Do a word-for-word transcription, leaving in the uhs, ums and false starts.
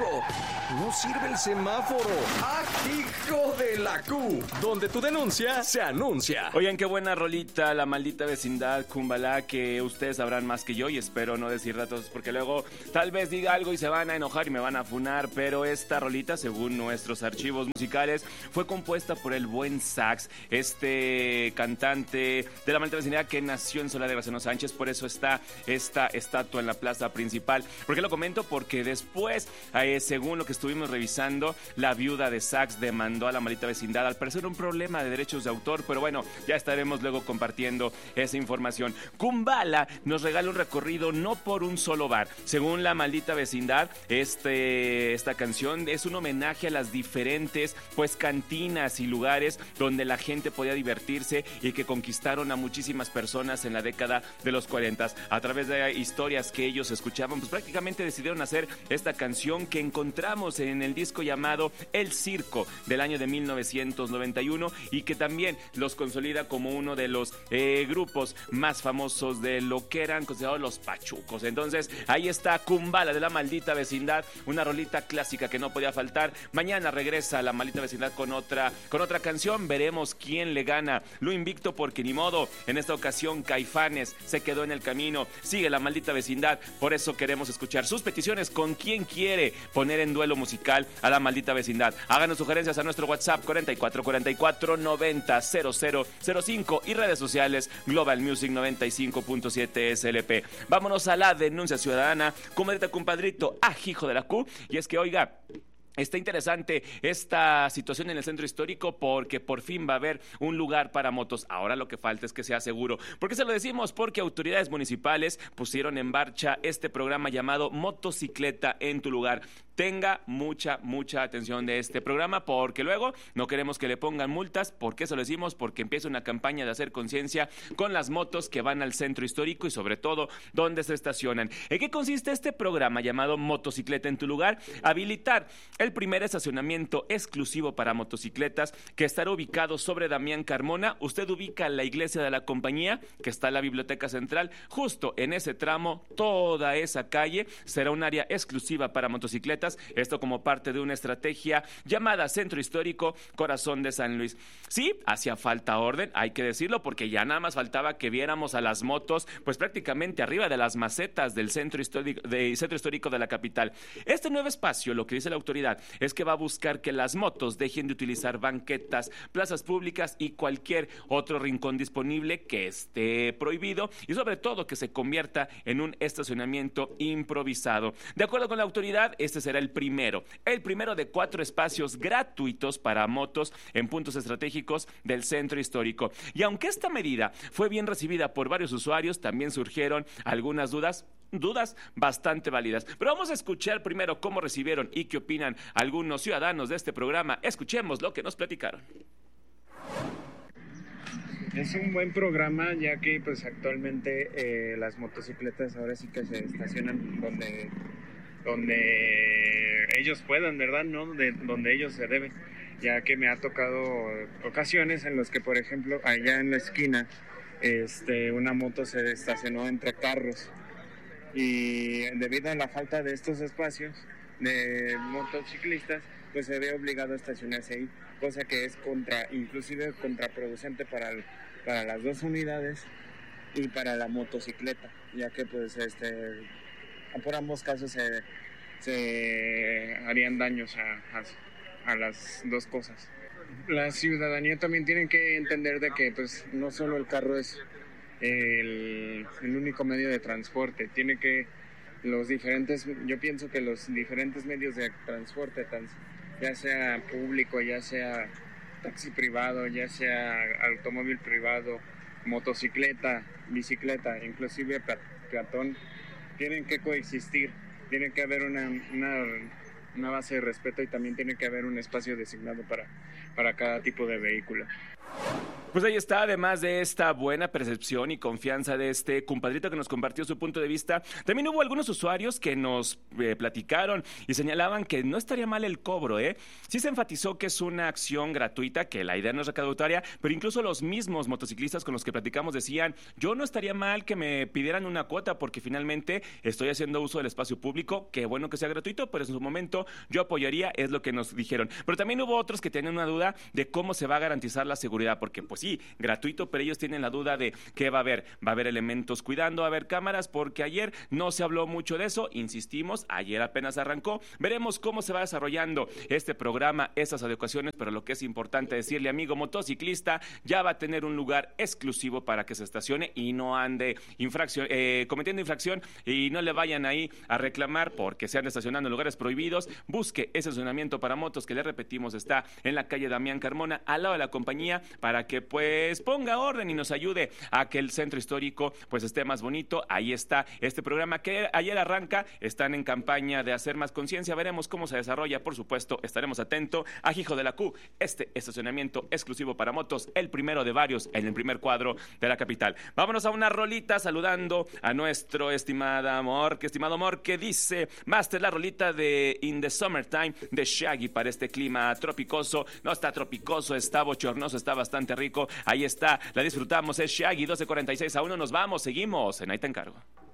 ¡Hijo! ¡No sirve el semáforo! ¡Ah, hijo de la Q! Donde tu denuncia se anuncia. Oigan, qué buena rolita, La Maldita Vecindad, Kumbala, que ustedes sabrán más que yo y espero no decir datos porque luego tal vez diga algo y se van a enojar y me van a funar, pero esta rolita, según nuestros archivos musicales, fue compuesta por el buen Sax, este cantante de La Maldita Vecindad que nació en Soledad de Graciano Sánchez, por eso está esta estatua en la plaza principal. ¿Por qué lo comento? Porque después, eh, según lo que estuvimos revisando, la viuda de Sax demandó a La Maldita Vecindad, al parecer un problema de derechos de autor, pero bueno, ya estaremos luego compartiendo esa información. Kumbala nos regala un recorrido no por un solo bar. Según La Maldita Vecindad, este, esta canción es un homenaje a las diferentes pues cantinas y lugares donde la gente podía divertirse y que conquistaron a muchísimas personas en la década de los cuarenta. A través de historias que ellos escuchaban, pues prácticamente decidieron hacer esta canción que encontramos en el disco llamado El Circo del año de mil novecientos noventa y uno y que también los consolida como uno de los eh, grupos más famosos de lo que eran considerados los pachucos. Entonces ahí está Kumbala de La Maldita Vecindad, una rolita clásica que no podía faltar. Mañana regresa La Maldita Vecindad con otra, con otra canción, veremos quién le gana. Lo invicto porque ni modo, en esta ocasión Caifanes se quedó en el camino, sigue La Maldita Vecindad, por eso queremos escuchar sus peticiones con quién quiere poner en duelo musical a La Maldita Vecindad. Háganos sugerencias a nuestro WhatsApp cuarenta y cuatro cuarenta y cuatro noventa cero cero cero cinco y redes sociales Global Music noventa y cinco punto siete S L P. Vámonos a la denuncia ciudadana, comadrita, compadrito, ah, hijo de la Q, y es que oiga, está interesante esta situación en el centro histórico porque por fin va a haber un lugar para motos. Ahora lo que falta es que sea seguro. ¿Por qué se lo decimos? Porque autoridades municipales pusieron en marcha este programa llamado Motocicleta en tu lugar. Tenga mucha, mucha atención de este programa porque luego no queremos que le pongan multas. ¿Por qué se lo decimos? Porque empieza una campaña de hacer conciencia con las motos que van al centro histórico y sobre todo dónde se estacionan. ¿En qué consiste este programa llamado Motocicleta en tu lugar? Habilitar el primer estacionamiento exclusivo para motocicletas que estará ubicado sobre Damián Carmona. Usted ubica la iglesia de la compañía que está en la biblioteca central. Justo en ese tramo, toda esa calle será un área exclusiva para motocicletas. Esto como parte de una estrategia llamada Centro Histórico Corazón de San Luis. Sí, hacía falta orden, hay que decirlo, porque ya nada más faltaba que viéramos a las motos pues prácticamente arriba de las macetas del centro histórico, del centro histórico de la capital. Este nuevo espacio, lo que dice la autoridad, es que va a buscar que las motos dejen de utilizar banquetas, plazas públicas y cualquier otro rincón disponible que esté prohibido y sobre todo que se convierta en un estacionamiento improvisado. De acuerdo con la autoridad, este será el primero, el primero de cuatro espacios gratuitos para motos en puntos estratégicos del centro histórico. Y aunque esta medida fue bien recibida por varios usuarios, también surgieron algunas dudas dudas bastante válidas. Pero vamos a escuchar primero cómo recibieron y qué opinan algunos ciudadanos de este programa. Escuchemos lo que nos platicaron. Es un buen programa ya que pues actualmente eh, las motocicletas ahora sí que se estacionan donde, donde ellos puedan, ¿verdad? No de, donde ellos se deben, ya que me ha tocado ocasiones en las que, por ejemplo, allá en la esquina este, una moto se estacionó entre carros y debido a la falta de estos espacios de motociclistas pues se ve obligado a estacionarse ahí, cosa que es contra, inclusive contraproducente para, el, para las dos unidades y para la motocicleta, ya que pues este por ambos casos se, se harían daños a, a, a las dos cosas. La ciudadanía también tiene que entender de que pues no solo el carro es El, el único medio de transporte, tiene que los diferentes, yo pienso que los diferentes medios de transporte, ya sea público, ya sea taxi privado, ya sea automóvil privado, motocicleta, bicicleta, inclusive peatón, tienen que coexistir, tiene que haber una, una, una base de respeto y también tiene que haber un espacio designado para, para cada tipo de vehículo. Pues ahí está, además de esta buena percepción y confianza de este compadrito que nos compartió su punto de vista, también hubo algunos usuarios que nos eh, platicaron y señalaban que no estaría mal el cobro, ¿eh? Sí se enfatizó que es una acción gratuita, que la idea no es recaudatoria, pero incluso los mismos motociclistas con los que platicamos decían, yo no estaría mal que me pidieran una cuota porque finalmente estoy haciendo uso del espacio público, qué bueno que sea gratuito, pero en su momento yo apoyaría, es lo que nos dijeron. Pero también hubo otros que tenían una duda de cómo se va a garantizar la seguridad, porque pues sí, gratuito, pero ellos tienen la duda de qué va a haber. Va a haber elementos cuidando, va a haber cámaras, porque ayer no se habló mucho de eso, insistimos, ayer apenas arrancó. Veremos cómo se va desarrollando este programa, esas adecuaciones, pero lo que es importante decirle, amigo motociclista, ya va a tener un lugar exclusivo para que se estacione y no ande infracción, eh, cometiendo infracción y no le vayan ahí a reclamar porque se anda estacionando en lugares prohibidos. Busque ese estacionamiento para motos que le repetimos está en la calle Damián Carmona, al lado de la compañía, para que pues ponga orden y nos ayude a que el centro histórico pues esté más bonito. Ahí está este programa que ayer arranca, están en campaña de hacer más conciencia, veremos cómo se desarrolla, por supuesto, estaremos atentos a Hijo de la Q, este estacionamiento exclusivo para motos, el primero de varios en el primer cuadro de la capital. Vámonos a una rolita saludando a nuestro estimado amor, que estimado amor, que dice, Master, la rolita de In the Summertime de Shaggy para este clima tropicoso, no está tropicoso, está bochornoso, está bastante rico. Ahí está, la disfrutamos, es Shaggy, doce cuarenta y seis a uno, nos vamos, seguimos en Ahí Te Encargo.